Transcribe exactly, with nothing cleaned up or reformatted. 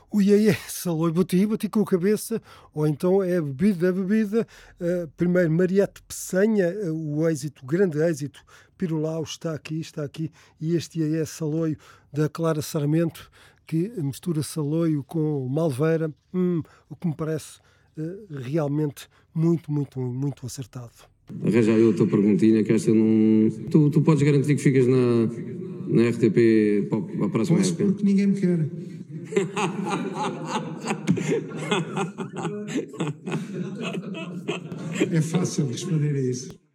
O iê iê, salou e bati, bati com a cabeça, ou então é a bebida, a bebida. Uh, primeiro, Mariette Pessanha, uh, o êxito, o grande êxito, Pirulau, está aqui, está aqui, e este iê iê Saloio da Clara Sarmento, que mistura Saloio com Malveira, hum, o que me parece uh, realmente muito, muito, muito acertado. Arranja aí outra perguntinha, que esta não... Tu, tu podes garantir que ficas na, na R T P para a próxima Posso, época? porque ninguém me quer. É fácil responder a isso.